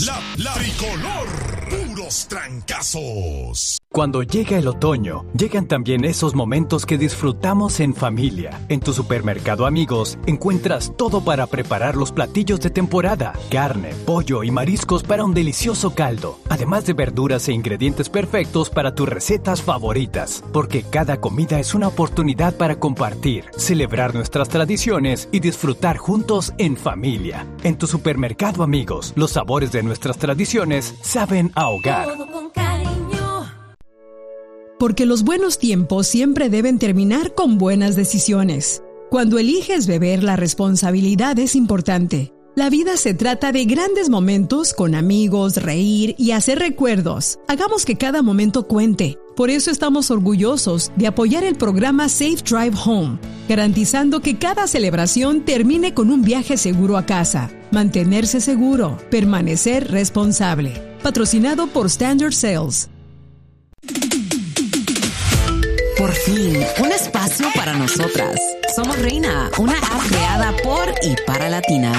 La tricolor, puros trancazos. Cuando llega el otoño, llegan también esos momentos que disfrutamos en familia. En tu supermercado Amigos, encuentras todo para preparar los platillos de temporada. Carne, pollo y mariscos para un delicioso caldo. Además de verduras e ingredientes perfectos para tus recetas favoritas. Porque cada comida es una oportunidad para compartir, celebrar nuestras tradiciones y disfrutar juntos en familia. En tu supermercado Amigos, los sabores de nuestras tradiciones saben a hogar. Porque los buenos tiempos siempre deben terminar con buenas decisiones. Cuando eliges beber, la responsabilidad es importante. La vida se trata de grandes momentos con amigos, reír y hacer recuerdos. Hagamos que cada momento cuente. Por eso estamos orgullosos de apoyar el programa Safe Drive Home, garantizando que cada celebración termine con un viaje seguro a casa. Mantenerse seguro, permanecer responsable. Patrocinado por Standard Sales. Por fin, un espacio para nosotras. Somos Reina, una app creada por y para latinas.